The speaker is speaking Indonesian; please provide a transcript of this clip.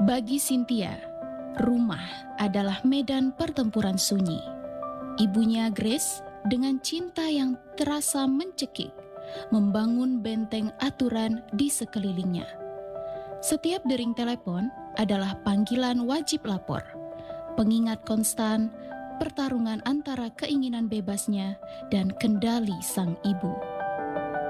Bagi Cynthia, rumah adalah medan pertempuran sunyi. Ibunya Grace dengan cinta yang terasa mencekik, membangun benteng aturan di sekelilingnya. Setiap dering telepon adalah panggilan wajib lapor, pengingat konstan, pertarungan antara keinginan bebasnya dan kendali sang ibu.